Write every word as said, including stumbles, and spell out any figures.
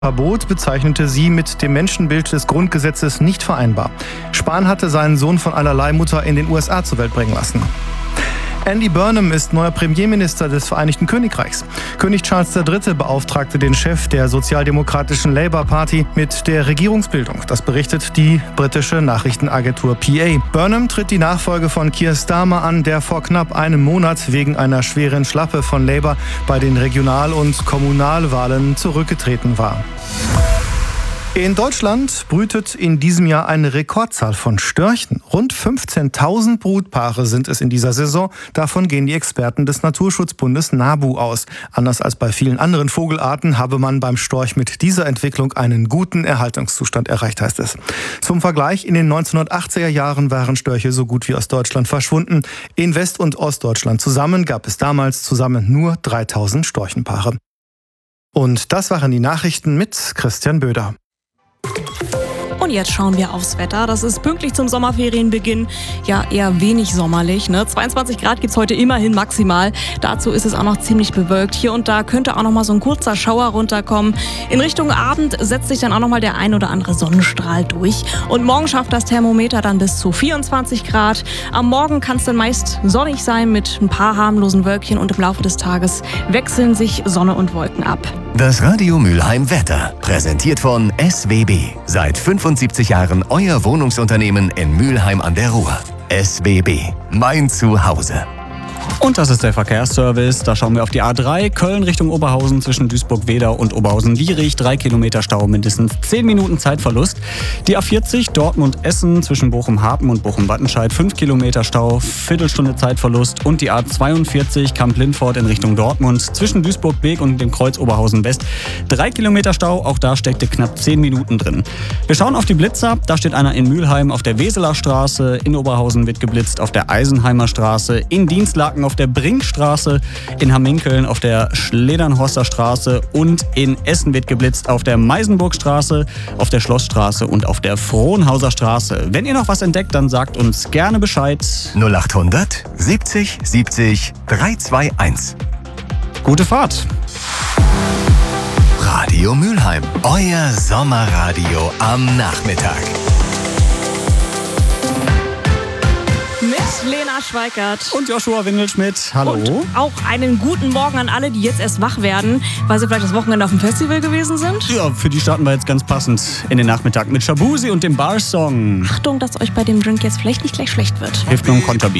Verbot bezeichnete sie mit dem Menschenbild des Grundgesetzes nicht vereinbar. Spahn hatte seinen Sohn von einer Leihmutter in den U S A zur Welt bringen lassen. Andy Burnham ist neuer Premierminister des Vereinigten Königreichs. König Charles der Dritte beauftragte den Chef der sozialdemokratischen Labour Party mit der Regierungsbildung. Das berichtet die britische Nachrichtenagentur P A. Burnham tritt die Nachfolge von Keir Starmer an, der vor knapp einem Monat wegen einer schweren Schlappe von Labour bei den Regional- und Kommunalwahlen zurückgetreten war. In Deutschland brütet in diesem Jahr eine Rekordzahl von Störchen. Rund fünfzehntausend Brutpaare sind es in dieser Saison. Davon gehen die Experten des Naturschutzbundes NABU aus. Anders als bei vielen anderen Vogelarten habe man beim Storch mit dieser Entwicklung einen guten Erhaltungszustand erreicht, heißt es. Zum Vergleich, in den neunzehnhundertachtziger Jahren waren Störche so gut wie aus Deutschland verschwunden. In West- und Ostdeutschland zusammen gab es damals zusammen nur dreitausend Storchenpaare. Und das waren die Nachrichten mit Christian Böder. Und jetzt schauen wir aufs Wetter. Das ist pünktlich zum Sommerferienbeginn ja eher wenig sommerlich. Ne? zweiundzwanzig Grad gibt's heute immerhin maximal. Dazu ist es auch noch ziemlich bewölkt. Hier und da könnte auch noch mal so ein kurzer Schauer runterkommen. In Richtung Abend setzt sich dann auch noch mal der ein oder andere Sonnenstrahl durch. Und morgen schafft das Thermometer dann bis zu vierundzwanzig Grad. Am Morgen kann es dann meist sonnig sein mit ein paar harmlosen Wölkchen. Und im Laufe des Tages wechseln sich Sonne und Wolken ab. Das Radio Mülheim Wetter, präsentiert von S W B. Seit fünfundsiebzig Jahren euer Wohnungsunternehmen in Mülheim an der Ruhr. S W B, mein Zuhause. Und das ist der Verkehrsservice. Da schauen wir auf die A drei, Köln Richtung Oberhausen zwischen Duisburg-Wedau und Oberhausen-Dietrich. Drei Kilometer Stau, mindestens zehn Minuten Zeitverlust. Die A vierzig, Dortmund-Essen zwischen Bochum-Hapen und Bochum-Wattenscheid. Fünf Kilometer Stau, Viertelstunde Zeitverlust. Und die A zweiundvierzig, Kamp-Lindfort in Richtung Dortmund zwischen Duisburg-Beek und dem Kreuz Oberhausen-West. Drei Kilometer Stau, auch da steckte knapp zehn Minuten drin. Wir schauen auf die Blitzer. Da steht einer in Mülheim auf der Weseler Straße. In Oberhausen wird geblitzt auf der Eisenheimer Straße. In Dienstlaken auf der Brinkstraße, in Hamminkeln auf der Schledernhorster Straße und in Essen wird geblitzt auf der Meisenburgstraße, auf der Schlossstraße und auf der Frohnhauser Straße. Wenn ihr noch was entdeckt, dann sagt uns gerne Bescheid. null achthundert siebzig siebzig dreihundertzweiundzwanzig. Gute Fahrt! Radio Mülheim, euer Sommerradio am Nachmittag. Mit Lena Schweikert. Und Joshua Windelschmidt. Hallo. Und auch einen guten Morgen an alle, die jetzt erst wach werden, weil sie vielleicht das Wochenende auf dem Festival gewesen sind. Ja, für die starten wir jetzt ganz passend in den Nachmittag mit Shabuzi und dem Bar-Song. Achtung, dass euch bei dem Drink jetzt vielleicht nicht gleich schlecht wird. Hilft nur ein Konterbier.